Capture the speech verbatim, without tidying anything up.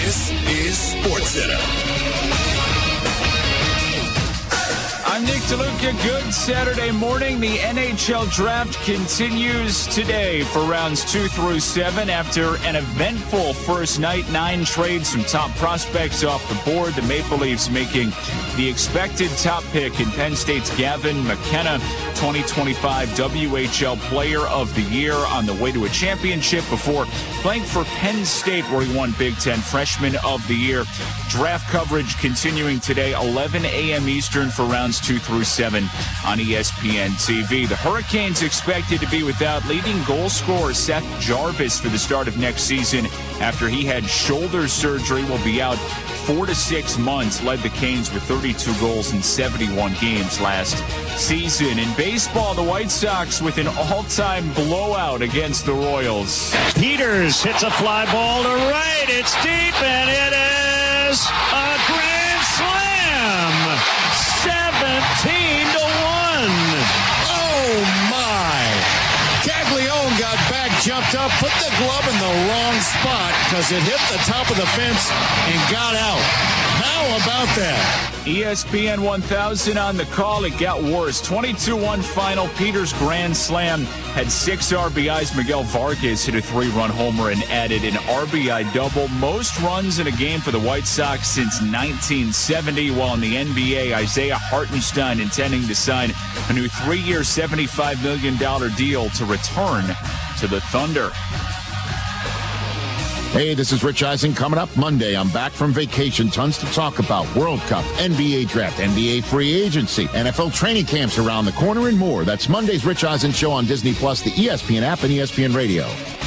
This is SportsCenter. I'm Nick DeLuca. Good Saturday morning. The N H L draft continues today for rounds two through seven. After an eventful first night, nine trades, some top prospects off the board. The Maple Leafs making the expected top pick in Penn State's Gavin McKenna, twenty twenty-five W H L Player of the Year, on the way to a championship before playing for Penn State, where he won Big Ten Freshman of the Year. Draft coverage continuing today, eleven a.m. Eastern for rounds two through seven on E S P N T V. The Hurricanes expected to be without leading goal scorer Seth Jarvis for the start of next season after he had shoulder surgery. Will be out four to six months. Led the Canes with thirty-two goals in seventy-one games last season. In baseball, the White Sox with an all-time blowout against the Royals. Peters hits a fly ball to right. It's deep, and it is a grand slam. seventeen to one. Oh, my. Caglione got back, jumped up, put the glove in the wrong spot because it hit the top of the fence and got out. How about that? E S P N one thousand on the call. It got worse. twenty-two one final. Peters grand slam had six R B Is. Miguel Vargas hit a three-run homer and added an R B I double. Most runs in a game for the White Sox since nineteen seventy. While in the N B A, Isaiah Hartenstein intending to sign a new three-year, seventy-five million dollars deal to return to the Thunder. Hey, this is Rich Eisen. Coming up Monday, I'm back from vacation. Tons to talk about. World Cup, N B A draft, N B A free agency, N F L training camps around the corner, and more. That's Monday's Rich Eisen Show on Disney Plus, the E S P N app, and E S P N Radio.